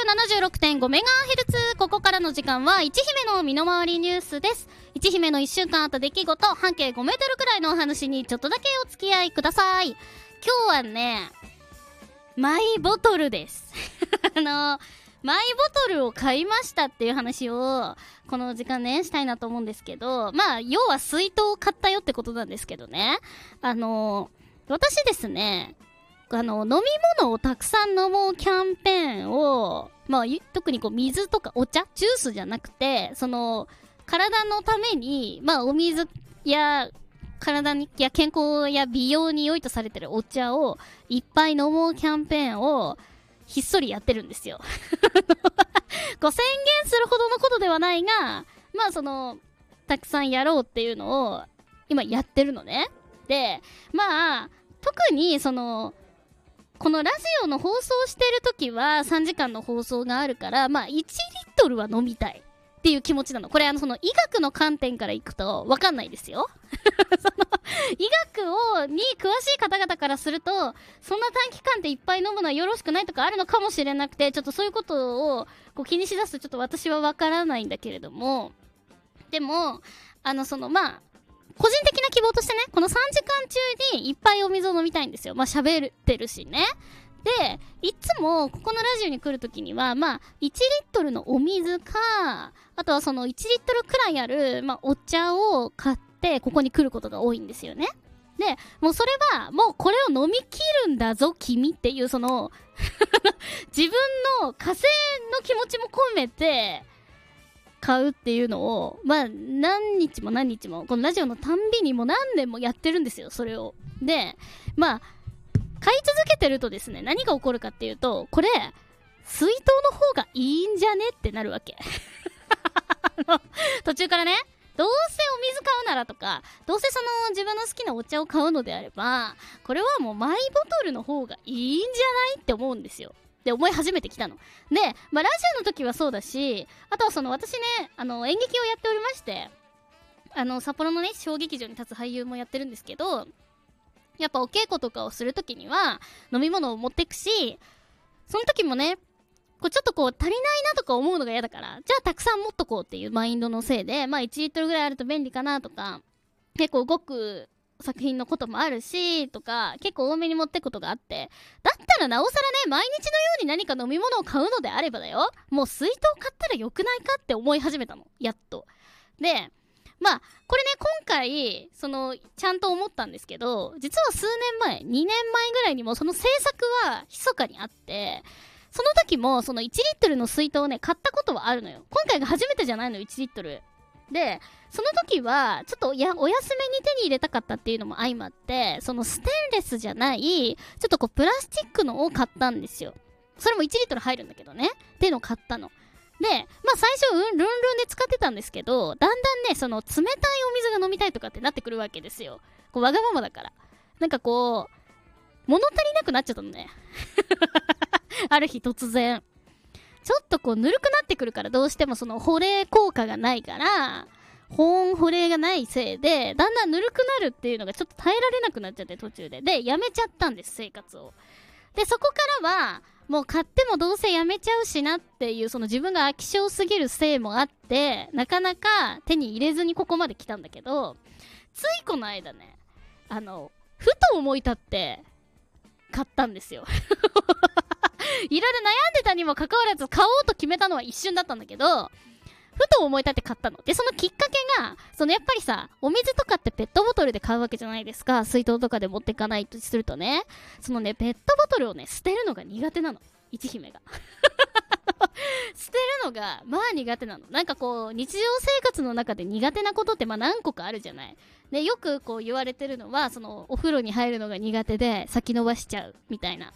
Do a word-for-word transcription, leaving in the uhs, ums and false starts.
ななじゅうろくてんごメガヘルツ。ここからの時間は、いち姫の身の回りニュースです。いち姫のいっしゅうかんあった出来事、半径ごメートルくらいのお話にちょっとだけお付き合いください。今日はね、マイボトルです。あの、マイボトルを買いましたっていう話を、この時間ね、したいなと思うんですけど、まあ、要は水筒を買ったよってことなんですけどね。あの、私ですね、あの、飲み物をたくさん飲もうキャンペーンを、まあ、特にこう、水とかお茶ジュースじゃなくて、その、体のために、まあ、お水や、体に、や健康や美容に良いとされてるお茶をいっぱい飲もうキャンペーンをひっそりやってるんですよ。こう宣言するほどのことではないが、まあその、たくさんやろうっていうのを今やってるのね。で、まあ、特にその、このラジオの放送してるときはさんじかんの放送があるから、まあいちリットルは飲みたいっていう気持ちなの。これあのその医学の観点からいくとわかんないですよ。その医学をに詳しい方々からすると、そんな短期間でいっぱい飲むのはよろしくないとかあるのかもしれなくて、ちょっとそういうことをこう気にしだすとちょっと私はわからないんだけれども、でもあのそのまあ個人的な希望としてね、このさんじかん中にいっぱいお水を飲みたいんですよ。まあ喋ってるしね。で、いつもここのラジオに来るときには、まあいちリットルのお水か、あとはそのいちリットルくらいある、まあお茶を買ってここに来ることが多いんですよね。で、もうそれはもうこれを飲み切るんだぞ君っていうその自分の加勢の気持ちも込めて買うっていうのを、まあ何日も何日もこのラジオのたんびにもう何年もやってるんですよ、それを。で、まあ買い続けてるとですね、何が起こるかっていうと、これ水筒の方がいいんじゃねってなるわけ。途中からね、どうせお水買うならとか、どうせその自分の好きなお茶を買うのであれば、これはもうマイボトルの方がいいんじゃないって思うんですよ。で、思い始めてきたの。で、まあラジオの時はそうだし、あとはその私ね、あの演劇をやっておりまして、あの札幌のね、小劇場に立つ俳優もやってるんですけど、やっぱお稽古とかをするときには飲み物を持っていくし、その時もね、こうちょっとこう足りないなとか思うのが嫌だから、じゃあたくさん持っとこうっていうマインドのせいで、まあいちリットルぐらいあると便利かなとか、結構動く作品のこともあるしとか、結構多めに持ってくことがあって、だったらなおさらね、毎日のように何か飲み物を買うのであればだよ、もう水筒買ったらよくないかって思い始めたの、やっと。で、まあこれね、今回そのちゃんと思ったんですけど、実は数年前、にねんまえぐらいにもその制作は密かにあって、その時もそのいちリットルの水筒をね買ったことはあるのよ。今回が初めてじゃないの、いちリットルで。その時はちょっとやお安めに手に入れたかったっていうのも相まって、そのステンレスじゃないちょっとこうプラスチックのを買ったんですよ。それもいちリットル入るんだけどねっていうのを買ったので、まあ最初うんルンルンで使ってたんですけど、だんだんね、その冷たいお水が飲みたいとかってなってくるわけですよ。こうわがままだから、なんかこう物足りなくなっちゃったのね。ある日突然ちょっとこうぬるくなってくるから、どうしてもその保冷効果がないから、保温保冷がないせいでだんだんぬるくなるっていうのがちょっと耐えられなくなっちゃって、途中ででやめちゃったんです、生活を。でそこからはもう買ってもどうせやめちゃうしなっていう、その自分が飽き性すぎるせいもあって、なかなか手に入れずにここまで来たんだけど、ついこの間ね、あのふと思い立って買ったんですよ。いろいろ悩んでたにもかかわらず買おうと決めたのは一瞬だったんだけど、ふと思い立って買ったので、そのきっかけがそのやっぱりさ、お水とかってペットボトルで買うわけじゃないですか。水筒とかで持ってかないとするとね、そのねペットボトルをね捨てるのが苦手なの、いち姫が。捨てるのがまあ苦手なの。なんかこう日常生活の中で苦手なことってまあ何個かあるじゃない。でよくこう言われてるのは、そのお風呂に入るのが苦手で先延ばしちゃうみたいな。